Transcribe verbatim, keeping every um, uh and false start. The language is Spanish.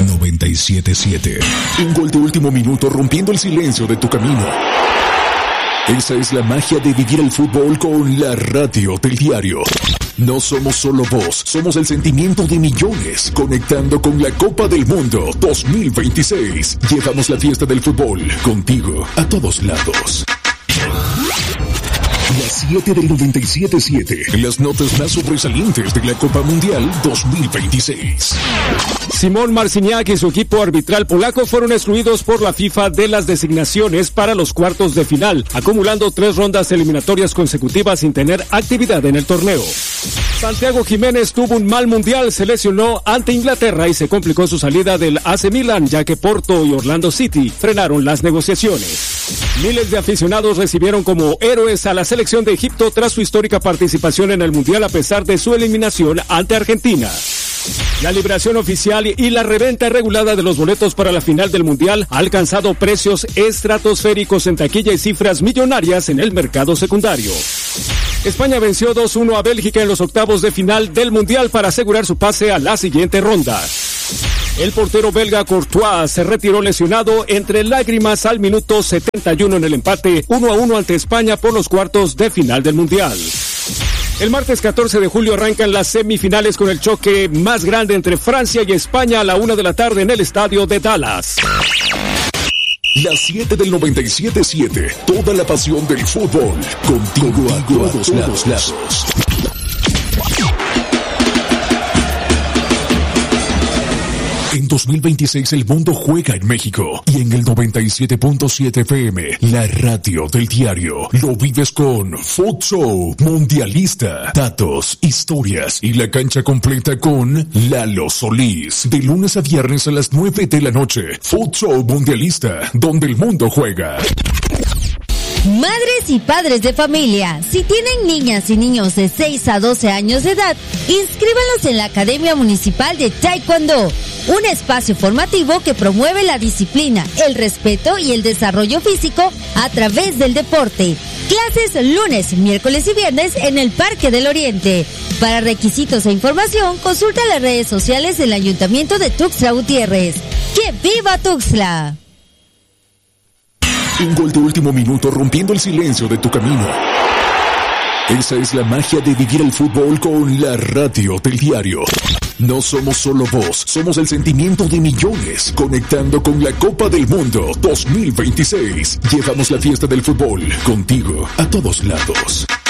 noventa y siete siete. Un gol de último minuto rompiendo el silencio de tu camino. Esa es la magia de vivir el fútbol con la radio del diario. No somos solo voz, somos el sentimiento de millones, conectando con la Copa del Mundo dos mil veintiséis. Llevamos la fiesta del fútbol contigo a todos lados. Las siete del noventa y siete siete, las notas más sobresalientes de la Copa Mundial dos mil veintiséis. Simón Marciniak y su equipo arbitral polaco fueron excluidos por la FIFA de las designaciones para los cuartos de final, acumulando tres rondas eliminatorias consecutivas sin tener actividad en el torneo. Santiago Jiménez tuvo un mal mundial, se lesionó ante Inglaterra y se complicó su salida del A C Milan, ya que Porto y Orlando City frenaron las negociaciones. Miles de aficionados recibieron como héroes a la selección de Egipto tras su histórica participación en el mundial a pesar de su eliminación ante Argentina. La liberación oficial y la reventa regulada de los boletos para la final del mundial ha alcanzado precios estratosféricos en taquilla y cifras millonarias en el mercado secundario. España venció dos uno a Bélgica en los octavos de final del mundial para asegurar su pase a la siguiente ronda. El portero belga Courtois se retiró lesionado entre lágrimas al minuto setenta y uno en el empate uno a uno ante España por los cuartos de final del mundial. El martes catorce de julio arrancan las semifinales con el choque más grande entre Francia y España a la una de la tarde en el estadio de Dallas. Las siete del noventa y siete siete, toda la pasión del fútbol, contigo, contigo a todos, a todos lados. lados. En dos mil veintiséis el mundo juega en México y en el noventa y siete punto siete F M, la radio del diario, lo vives con Foot Show Mundialista, datos, historias y la cancha completa con Lalo Solís. De lunes a viernes a las nueve de la noche, Foot Show Mundialista, donde el mundo juega. Madres y padres de familia, si tienen niñas y niños de seis a doce años de edad, inscríbanlos en la Academia Municipal de Taekwondo, un espacio formativo que promueve la disciplina, el respeto y el desarrollo físico a través del deporte. Clases lunes, miércoles y viernes en el Parque del Oriente. Para requisitos e información, consulta las redes sociales del Ayuntamiento de Tuxtla Gutiérrez. ¡Que viva Tuxtla! Un gol de último minuto rompiendo el silencio de tu camino. Esa es la magia de vivir el fútbol con la radio del diario. No somos solo voz, somos el sentimiento de millones, conectando con la Copa del Mundo dos mil veintiséis. Llevamos la fiesta del fútbol contigo a todos lados.